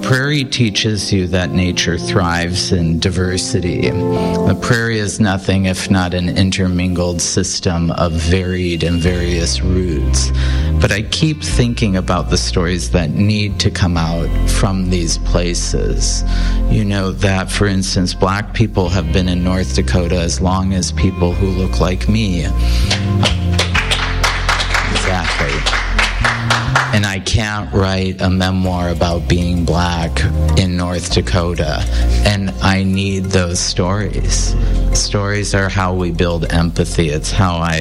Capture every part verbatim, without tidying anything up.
prairie teaches you that nature thrives in diversity. The prairie is nothing if not an intermingled system of varied and various roots. But I keep thinking about the stories that need to come out from these places. You know, that, for instance, black people have been in North Dakota as long as people who look like me. Exactly. And I can't write a memoir about being black in North Dakota. And I need those stories. Stories are how we build empathy. It's how I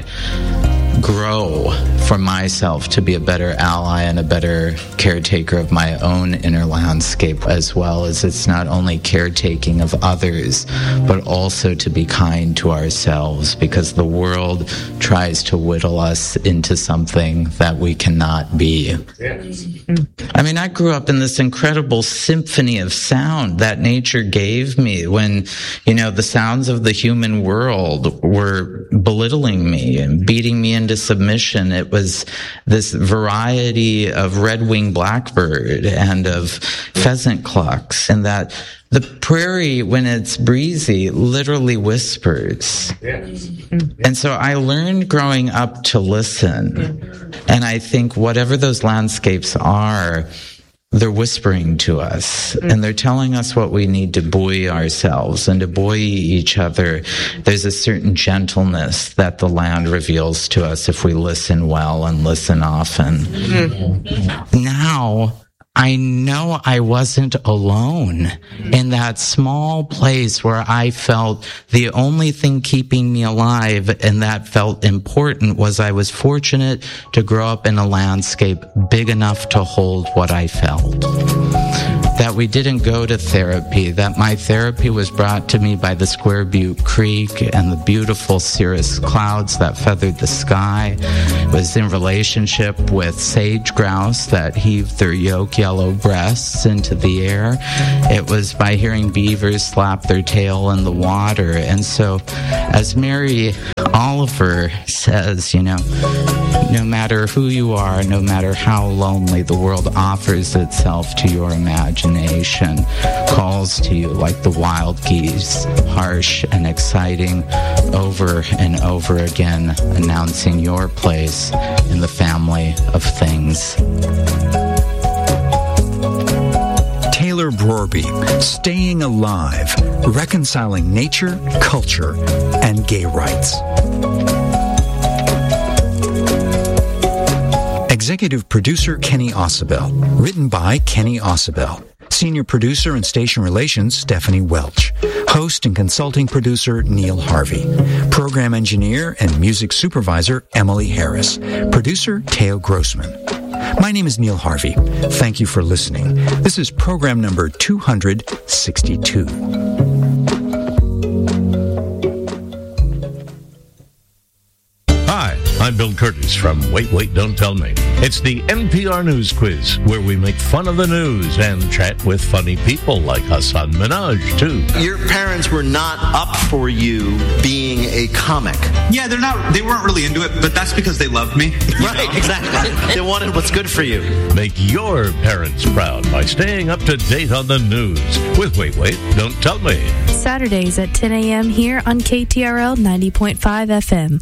grow for myself to be a better ally and a better caretaker of my own inner landscape, as well as it's not only caretaking of others, but also to be kind to ourselves, because the world tries to whittle us into something that we cannot be. Yes. I mean, I grew up in this incredible symphony of sound that nature gave me when, you know, the sounds of the human world were belittling me and beating me into submission. It was this variety of red-winged blackbird and of pheasant clucks, and that the prairie, when it's breezy, literally whispers. Yes. And so I learned growing up to listen. And I think whatever those landscapes are, they're whispering to us, and they're telling us what we need to buoy ourselves and to buoy each other. There's a certain gentleness that the land reveals to us if we listen well and listen often. Mm-hmm. Now, I know I wasn't alone in that small place where I felt the only thing keeping me alive and that felt important was I was fortunate to grow up in a landscape big enough to hold what I felt. That we didn't go to therapy, that my therapy was brought to me by the Square Butte Creek and the beautiful cirrus clouds that feathered the sky. It was in relationship with sage grouse that heaved their yolk yellow breasts into the air. It was by hearing beavers slap their tail in the water. And so, as Mary Oliver says, you know, no matter who you are, no matter how lonely, the world offers itself to your imagination, calls to you like the wild geese, harsh and exciting, over and over again, announcing your place in the family of things. Taylor Brorby, Staying Alive, Reconciling Nature, Culture, and Gay Rights. Executive producer Kenny Ausubel. Written by Kenny Ausubel. Senior producer and station relations Stephanie Welch. Host and consulting producer Neil Harvey. Program engineer and music supervisor Emily Harris. Producer Teo Grossman. My name is Neil Harvey. Thank you for listening. This is program number two hundred sixty-two. I'm Bill Curtis from Wait, Wait, Don't Tell Me. It's the N P R News Quiz, where we make fun of the news and chat with funny people like Hassan Minhaj, too. Your parents were not up for you being a comic. Yeah, they're not. They weren't really into it, but that's because they loved me. Right, know? Exactly. They wanted what's good for you. Make your parents proud by staying up to date on the news with Wait, Wait, Don't Tell Me. Saturdays at ten a.m. here on K T R L ninety point five F M.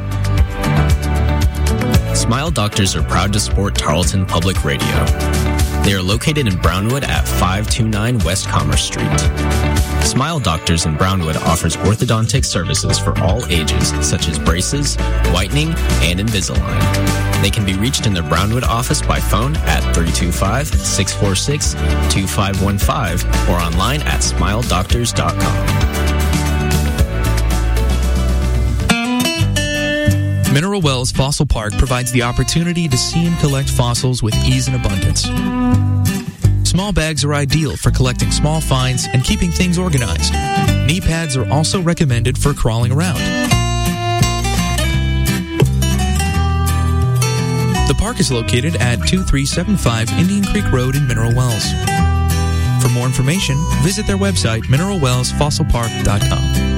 Smile Doctors are proud to support Tarleton Public Radio. They are located in Brownwood at five twenty-nine West Commerce Street. Smile Doctors in Brownwood offers orthodontic services for all ages, such as braces, whitening, and Invisalign. They can be reached in their Brownwood office by phone at three two five, six four six, two five one five or online at smile doctors dot com. Mineral Wells Fossil Park provides the opportunity to see and collect fossils with ease and abundance. Small bags are ideal for collecting small finds and keeping things organized. Knee pads are also recommended for crawling around. The park is located at two three seven five Indian Creek Road in Mineral Wells. For more information, visit their website, mineral wells fossil park dot com.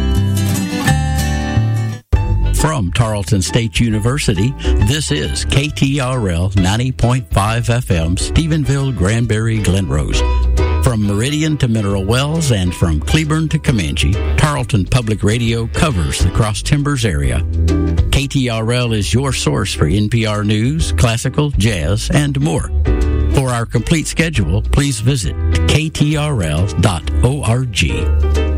From Tarleton State University, this is K T R L ninety point five F M, Stephenville, Granbury, Glen Rose. From Meridian to Mineral Wells and from Cleburne to Comanche, Tarleton Public Radio covers the Cross Timbers area. K T R L is your source for N P R news, classical, jazz, and more. For our complete schedule, please visit k t r l dot org.